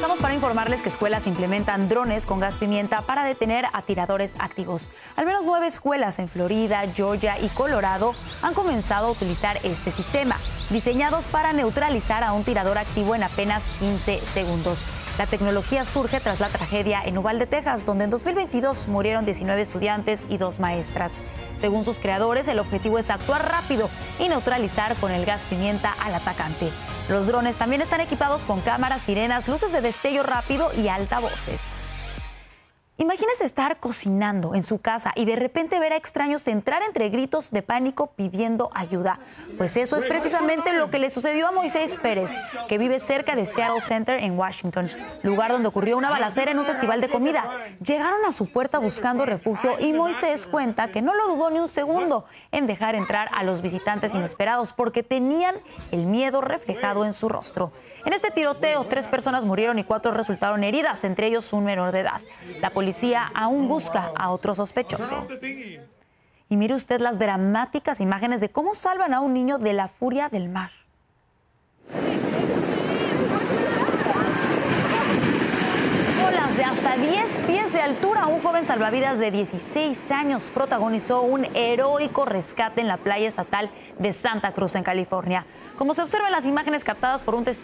Regresamos para informarles que escuelas implementan drones con gas pimienta para detener a tiradores activos. Al menos 9 escuelas en Florida, Georgia y Colorado han comenzado a utilizar este sistema, diseñados para neutralizar a un tirador activo en apenas 15 segundos. La tecnología surge tras la tragedia en Uvalde, Texas, donde en 2022 murieron 19 estudiantes y 2 maestras. Según sus creadores, el objetivo es actuar rápido y neutralizar con el gas pimienta al atacante. Los drones también están equipados con cámaras, sirenas, luces de destello rápido y altavoces. Imagínese estar cocinando en su casa y de repente ver a extraños entrar entre gritos de pánico pidiendo ayuda. Pues eso es precisamente lo que le sucedió a Moisés Pérez, que vive cerca de Seattle Center en Washington, lugar donde ocurrió una balacera en un festival de comida. Llegaron a su puerta buscando refugio y Moisés cuenta que no lo dudó ni un segundo en dejar entrar a los visitantes inesperados porque tenían el miedo reflejado en su rostro. En este tiroteo, 3 personas murieron y 4 resultaron heridas, entre ellos un menor de edad. La policía aún busca a otro sospechoso. Y mire usted las dramáticas imágenes de cómo salvan a un niño de la furia del mar. Olas de hasta 10 pies de altura. Un joven salvavidas de 16 años protagonizó un heroico rescate en la playa estatal de Santa Cruz, en California. Como se observa en las imágenes captadas por un testigo